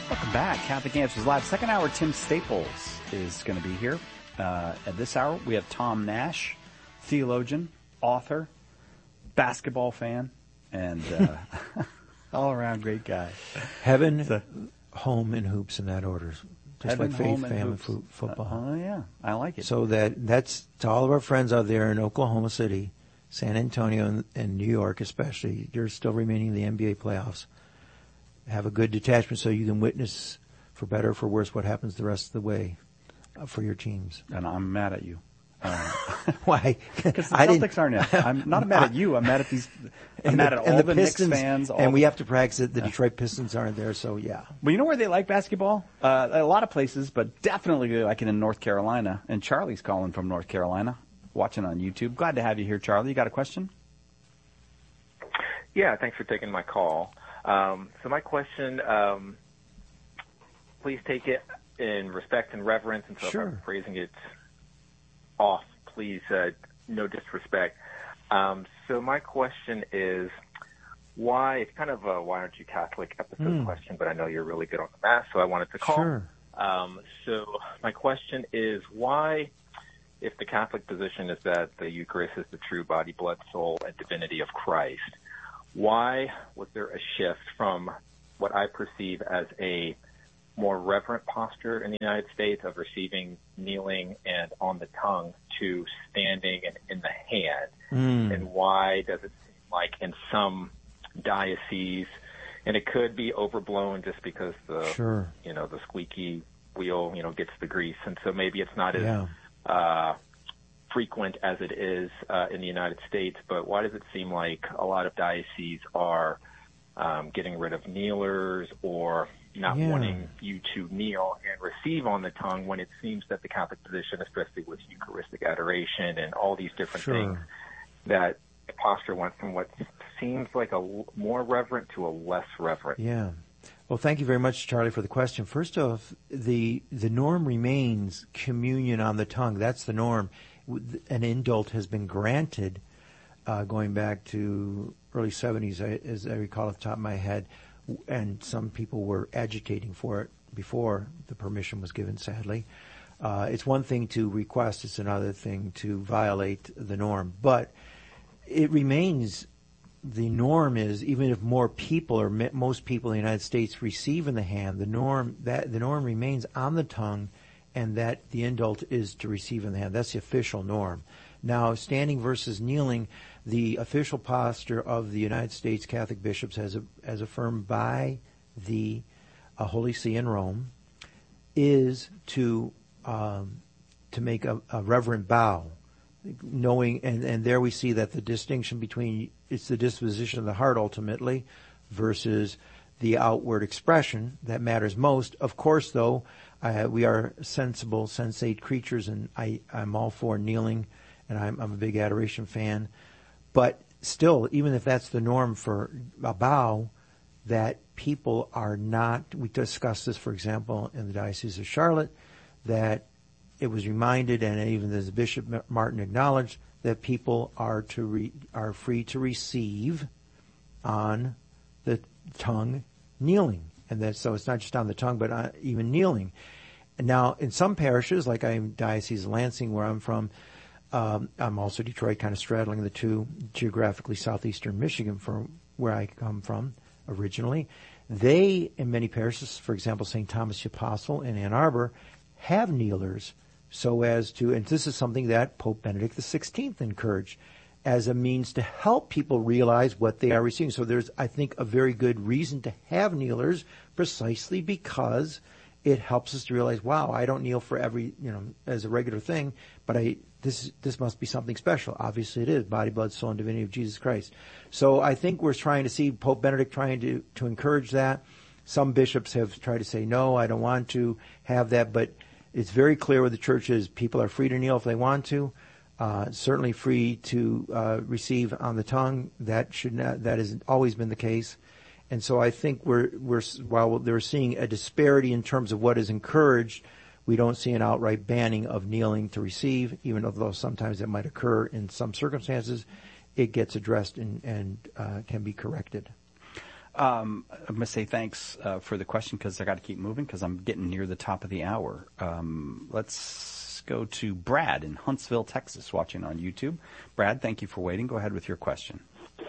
Welcome back. Catholic Answers Live. Second hour, Tim Staples is going to be here. At this hour, we have Tom Nash, theologian, author, basketball fan, and all-around great guy. Heaven, home, and hoops in that order. Just Heaven, like faith, home, and family, hoops. football. Oh, yeah. I like it. So that's to all of our friends out there in Oklahoma City, San Antonio, and New York especially. You're still remaining in the NBA playoffs. Have a good detachment so you can witness, for better or for worse, what happens the rest of the way for your teams. And I'm mad at you. Why? Because the Celtics aren't in. I'm not mad at you. I'm mad at these. I'm mad at all the Pistons, Knicks fans. And we have to practice it. The Detroit Pistons aren't there, so yeah. Well, you know where they like basketball? A lot of places, but definitely they like it in North Carolina. And Charlie's calling from North Carolina, watching on YouTube. Glad to have you here, Charlie. You got a question? Yeah, thanks for taking my call. So my question, please take it in respect and reverence, and so sure. if I'm phrasing it off, please, no disrespect. So my question is, why, it's kind of a why aren't you Catholic episode question, but I know you're really good on the Mass, so I wanted to call. Sure. So my question is, why, if the Catholic position is that the Eucharist is the true body, blood, soul, and divinity of Christ, why was there a shift from what I perceive as a more reverent posture in the United States of receiving, kneeling, and on the tongue to standing and in the hand? And why does it seem like in some dioceses, and it could be overblown just because the the squeaky wheel gets the grease, and so maybe it's not as frequent as it is in the United States, but why does it seem like a lot of dioceses are getting rid of kneelers or not wanting you to kneel and receive on the tongue, when it seems that the Catholic position, especially with Eucharistic adoration and all these different things, that the posture went from what seems like a more reverent to a less reverent? Yeah. Well, thank you very much, Charlie, for the question. First off, the norm remains communion on the tongue. That's the norm. An indult has been granted going back to early 70s, as I recall off the top of my head, and some people were agitating for it before the permission was given, sadly. It's one thing to request, it's another thing to violate the norm. But it remains, the norm is, even if more people or most people in the United States receive in the hand, the norm remains on the tongue, and that the indult is to receive in the hand. That's the official norm. Now, standing versus kneeling, the official posture of the United States Catholic bishops, as affirmed by the Holy See in Rome, is to make a reverent bow, knowing, and there we see that the distinction between, it's the disposition of the heart ultimately versus the outward expression that matters most. Of course, though, we are sensible, sensate creatures, and I'm all for kneeling, and I'm a big adoration fan. But still, even if that's the norm for a bow, that people are not, we discussed this, for example, in the Diocese of Charlotte, that it was reminded, and even as Bishop Martin acknowledged, that people are free to receive on the tongue kneeling. And that, so it's not just on the tongue, but even kneeling. And now, in some parishes, like I'm Diocese of Lansing, where I'm from, I'm also Detroit, kind of straddling the two, geographically southeastern Michigan, from where I come from originally. They, in many parishes, for example, St. Thomas the Apostle in Ann Arbor, have kneelers so as to, and this is something that Pope Benedict XVI encouraged, as a means to help people realize what they are receiving. So there's, I think, a very good reason to have kneelers, precisely because it helps us to realize, wow, I don't kneel for every, as a regular thing, but this must be something special. Obviously it is, body, blood, soul, and divinity of Jesus Christ. So I think we're trying to see Pope Benedict trying to encourage that. Some bishops have tried to say, no, I don't want to have that, but it's very clear where the church is. People are free to kneel if they want to. Certainly free to receive on the tongue. That has always been the case. And so I think we're while they're seeing a disparity in terms of what is encouraged, we don't see an outright banning of kneeling to receive, even though sometimes it might occur in some circumstances. It gets addressed and can be corrected. I'm going to say thanks for the question because I got to keep moving because I'm getting near the top of the hour. Let's go to Brad in Huntsville, Texas, watching on YouTube. Brad, thank you for waiting. Go ahead with your question.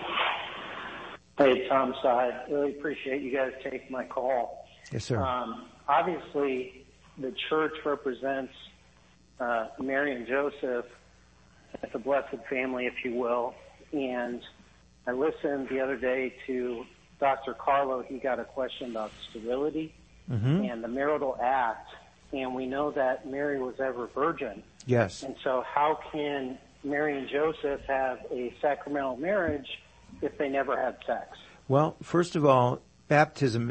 Hey, Tom Side. Really appreciate you guys taking my call. Yes, sir. Obviously, the church represents Mary and Joseph as a blessed family, if you will. And I listened the other day to Dr. Carlo. He got a question about sterility and the marital act. And we know that Mary was ever virgin. Yes. And so how can Mary and Joseph have a sacramental marriage if they never had sex? Well, first of all, baptism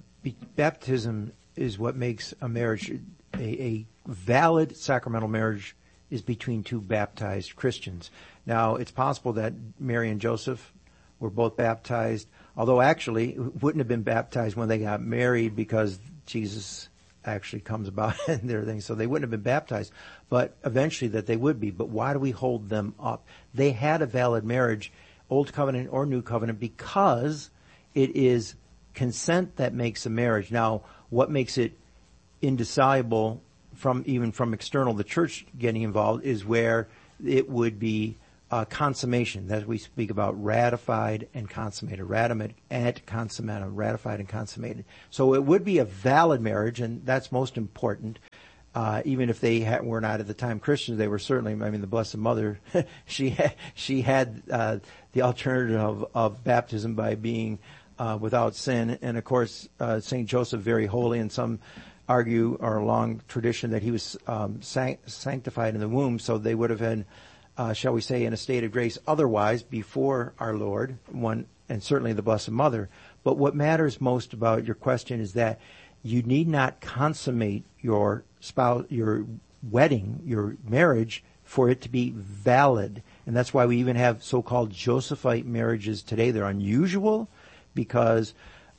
is what makes a marriage a valid sacramental marriage is between two baptized Christians. Now, it's possible that Mary and Joseph were both baptized, although actually wouldn't have been baptized when they got married because Jesus actually comes about and everything, so they wouldn't have been baptized, but eventually that they would be. But why do we hold them up? They had a valid marriage, Old Covenant or New Covenant, because it is consent that makes a marriage. Now, what makes it indissoluble from external, the church getting involved, is where it would be consummation, that we speak about ratified and consummated, ratified and consummated. So it would be a valid marriage, and that's most important. Even if they were not at the time Christians, they were certainly. I mean, the Blessed Mother, she had the alternative of baptism by being without sin, and of course Saint Joseph, very holy, and some argue or a long tradition that he was sanctified in the womb, so they would have been, shall we say, in a state of grace otherwise before our Lord, and certainly the Blessed Mother. But what matters most about your question is that you need not consummate your spouse, your wedding, your marriage, for it to be valid. And that's why we even have so-called Josephite marriages today. They're unusual because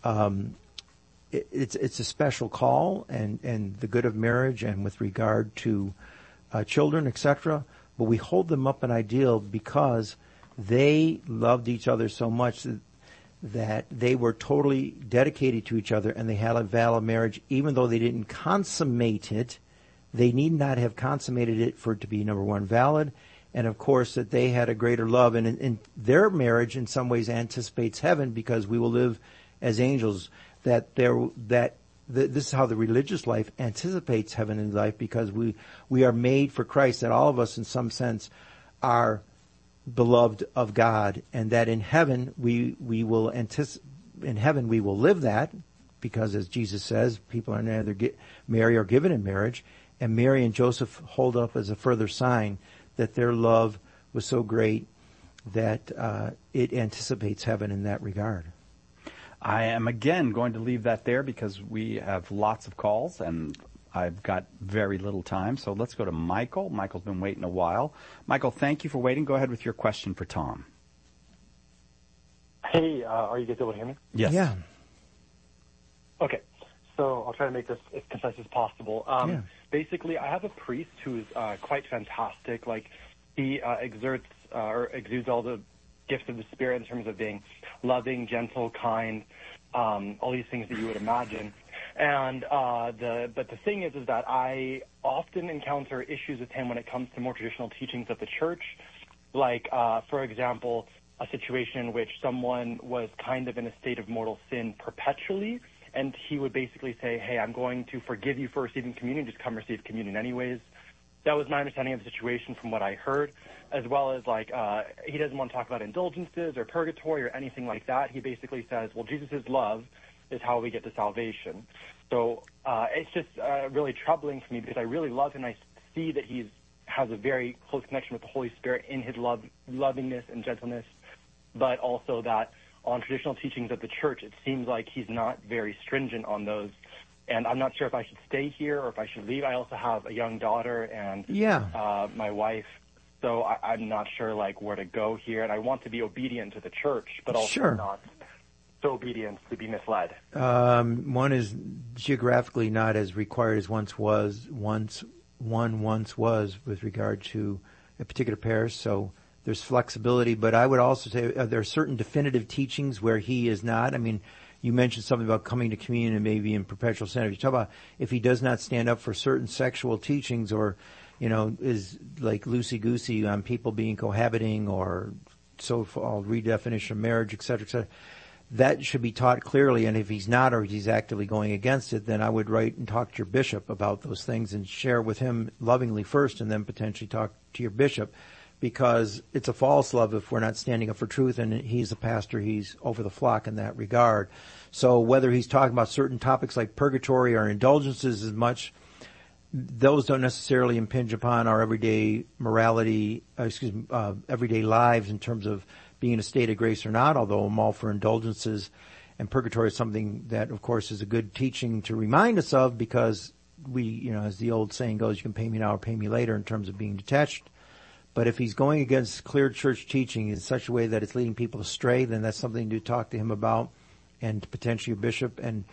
it's a special call and the good of marriage and with regard to children, etc. But we hold them up an ideal because they loved each other so much that they were totally dedicated to each other and they had a valid marriage. Even though they didn't consummate it, they need not have consummated it for it to be, number one, valid. And of course that they had a greater love, and their marriage in some ways anticipates heaven because we will live as angels. This is how the religious life anticipates heavenly life, because we are made for Christ, that all of us in some sense are beloved of God, and that in heaven we will live that, because as Jesus says, people are neither married or given in marriage, and Mary and Joseph hold up as a further sign that their love was so great that it anticipates heaven in that regard. I am again going to leave that there because we have lots of calls and I've got very little time. So let's go to Michael. Michael's been waiting a while. Michael, thank you for waiting. Go ahead with your question for Tom. Hey, are you guys able to hear me? Yes. Yeah. Okay. So I'll try to make this as concise as possible. Basically, I have a priest who's quite fantastic. Like, he exudes all the gifts of the Spirit in terms of being loving, gentle, kind, all these things that you would imagine. And but the thing is that I often encounter issues with him when it comes to more traditional teachings of the church. Like, for example, a situation in which someone was kind of in a state of mortal sin perpetually, and he would basically say, hey, I'm going to forgive you for receiving communion, just come receive communion anyways. That was my understanding of the situation from what I heard, as well as, like, he doesn't want to talk about indulgences or purgatory or anything like that. He basically says, well, Jesus' love is how we get to salvation. So it's just really troubling for me because I really love him. I see that he has a very close connection with the Holy Spirit in his lovingness and gentleness, but also that on traditional teachings of the church, it seems like he's not very stringent on those. And I'm not sure if I should stay here or if I should leave. I also have a young daughter and my wife, so I'm not sure like where to go here. And I want to be obedient to the church, but also not so obedient to be misled. One is geographically not as required as once was with regard to a particular parish. So there's flexibility. But I would also say there are certain definitive teachings where he is not. I mean, you mentioned something about coming to communion and maybe in perpetual sin. If you talk about if he does not stand up for certain sexual teachings or, is like loosey-goosey on people being cohabiting or so-called redefinition of marriage, et cetera, that should be taught clearly. And if he's not or he's actively going against it, then I would write and talk to your bishop about those things and share with him lovingly first and then potentially talk to your bishop, because it's a false love if we're not standing up for truth, and he's a pastor, he's over the flock in that regard. So whether he's talking about certain topics like purgatory or indulgences as much, those don't necessarily impinge upon our everyday morality, everyday lives in terms of being in a state of grace or not, although I'm all for indulgences. And purgatory is something that, of course, is a good teaching to remind us of, because we, as the old saying goes, you can pay me now or pay me later in terms of being detached. But if he's going against clear church teaching in such a way that it's leading people astray, then that's something to talk to him about and potentially your bishop. And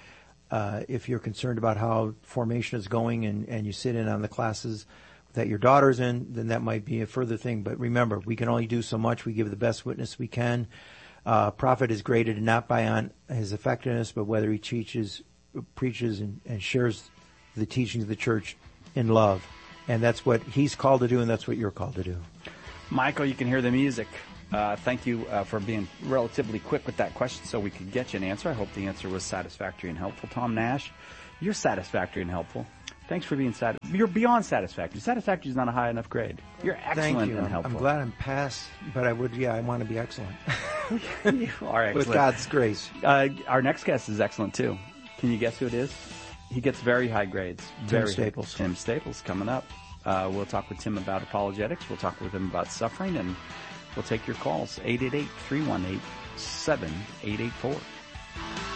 if you're concerned about how formation is going and you sit in on the classes that your daughter's in, then that might be a further thing. But remember, we can only do so much. We give the best witness we can. Prophet is graded not by on his effectiveness, but whether he preaches and shares the teachings of the church in love. And that's what he's called to do, and that's what you're called to do. Michael, you can hear the music. Thank you for being relatively quick with that question so we could get you an answer. I hope the answer was satisfactory and helpful. Tom Nash, you're satisfactory and helpful. Thanks for being you're beyond satisfactory. Satisfactory is not a high enough grade. You're excellent and helpful. I'm glad I'm past, but I want to be excellent. You are excellent. With God's grace. Our next guest is excellent, too. Can you guess who it is? He gets very high grades. Tim Staples. Tim Staples coming up. We'll talk with Tim about apologetics. We'll talk with him about suffering, and we'll take your calls. 888-318-7884.